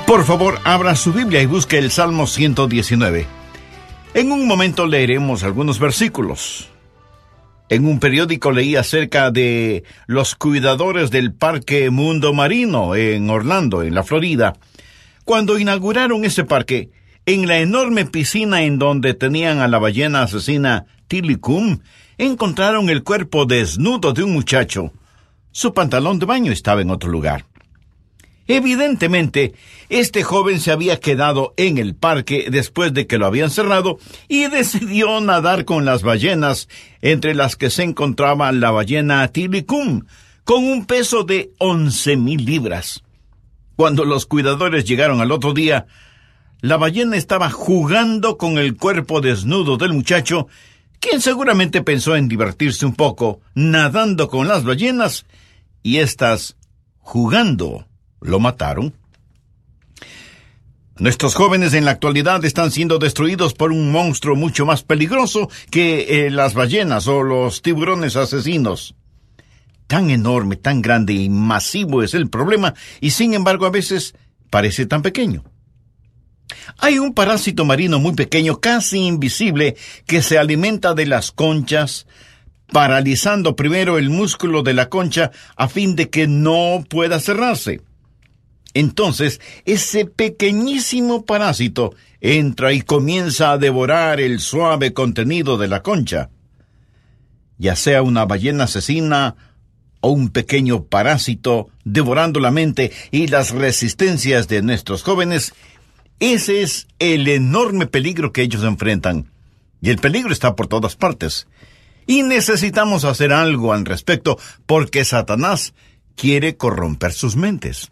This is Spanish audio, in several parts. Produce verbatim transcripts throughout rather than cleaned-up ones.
Por favor, abra su Biblia y busque el Salmo ciento diecinueve. En un momento leeremos algunos versículos. En un periódico leí acerca de los cuidadores del Parque Mundo Marino en Orlando, en la Florida. Cuando inauguraron ese parque, en la enorme piscina en donde tenían a la ballena asesina Tilikum, encontraron el cuerpo desnudo de un muchacho. Su pantalón de baño estaba en otro lugar. Evidentemente, este joven se había quedado en el parque después de que lo habían cerrado y decidió nadar con las ballenas, entre las que se encontraba la ballena Tilikum, con un peso de once mil libras. Cuando los cuidadores llegaron al otro día, la ballena estaba jugando con el cuerpo desnudo del muchacho, quien seguramente pensó en divertirse un poco nadando con las ballenas, y éstas, jugando, lo mataron. Nuestros jóvenes en la actualidad están siendo destruidos por un monstruo mucho más peligroso que eh, las ballenas o los tiburones asesinos. Tan enorme, tan grande y masivo es el problema, y sin embargo a veces parece tan pequeño. Hay un parásito marino muy pequeño, casi invisible, que se alimenta de las conchas, paralizando primero el músculo de la concha a fin de que no pueda cerrarse. Entonces, ese pequeñísimo parásito entra y comienza a devorar el suave contenido de la concha. Ya sea una ballena asesina o un pequeño parásito devorando la mente y las resistencias de nuestros jóvenes, ese es el enorme peligro que ellos enfrentan. Y el peligro está por todas partes. Y necesitamos hacer algo al respecto, porque Satanás quiere corromper sus mentes.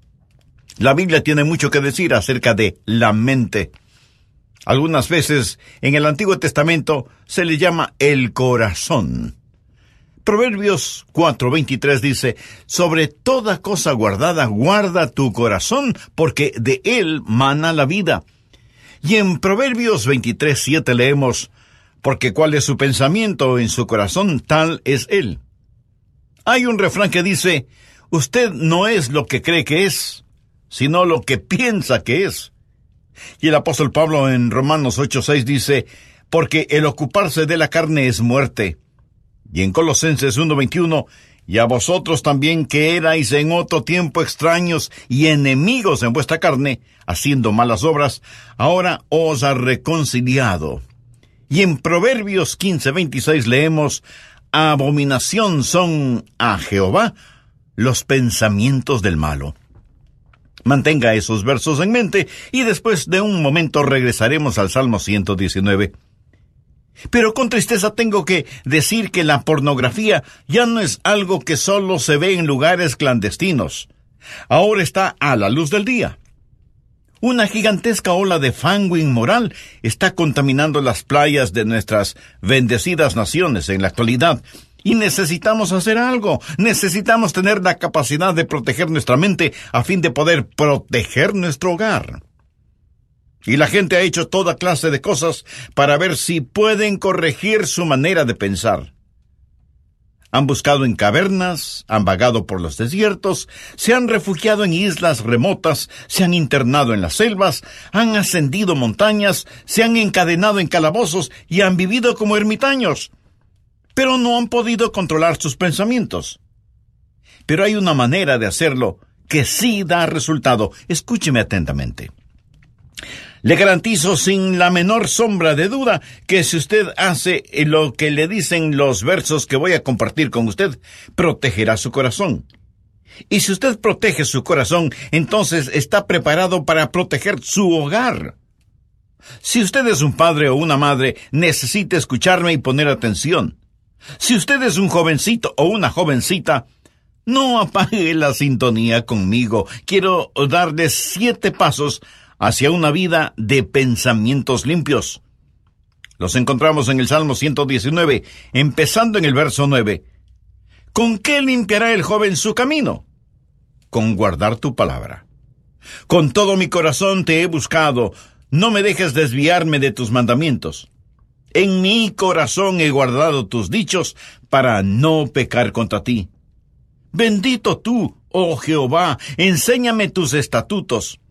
La Biblia tiene mucho que decir acerca de la mente. Algunas veces en el Antiguo Testamento se le llama el corazón. Proverbios cuatro veintitrés dice: sobre toda cosa guardada, guarda tu corazón, porque de él mana la vida. Y en Proverbios veintitrés siete leemos: porque cuál es su pensamiento en su corazón, tal es él. Hay un refrán que dice: usted no es lo que cree que es, sino lo que piensa que es. Y el apóstol Pablo en Romanos ocho seis dice: porque el ocuparse de la carne es muerte. Y en Colosenses uno veintiuno: y a vosotros también, que erais en otro tiempo extraños y enemigos en vuestra carne, haciendo malas obras, ahora os ha reconciliado. Y en Proverbios quince veintiséis leemos: abominación son a Jehová los pensamientos del malo. Mantenga esos versos en mente y después de un momento regresaremos al Salmo ciento diecinueve. Pero con tristeza tengo que decir que la pornografía ya no es algo que solo se ve en lugares clandestinos. Ahora está a la luz del día. Una gigantesca ola de fango inmoral está contaminando las playas de nuestras bendecidas naciones en la actualidad. Y necesitamos hacer algo. Necesitamos tener la capacidad de proteger nuestra mente a fin de poder proteger nuestro hogar. Y la gente ha hecho toda clase de cosas para ver si pueden corregir su manera de pensar. Han buscado en cavernas, han vagado por los desiertos, se han refugiado en islas remotas, se han internado en las selvas, han ascendido montañas, se han encadenado en calabozos y han vivido como ermitaños. Pero no han podido controlar sus pensamientos. Pero hay una manera de hacerlo que sí da resultado. Escúcheme atentamente. Le garantizo sin la menor sombra de duda que si usted hace lo que le dicen los versos que voy a compartir con usted, protegerá su corazón. Y si usted protege su corazón, entonces está preparado para proteger su hogar. Si usted es un padre o una madre, necesita escucharme y poner atención. Si usted es un jovencito o una jovencita, no apague la sintonía conmigo. Quiero darle siete pasos hacia una vida de pensamientos limpios. Los encontramos en el Salmo ciento diecinueve, empezando en el verso nueve. ¿Con qué limpiará el joven su camino? Con guardar tu palabra. Con todo mi corazón te he buscado, no me dejes desviarme de tus mandamientos. En mi corazón he guardado tus dichos para no pecar contra ti. Bendito tú, oh Jehová, enséñame tus estatutos.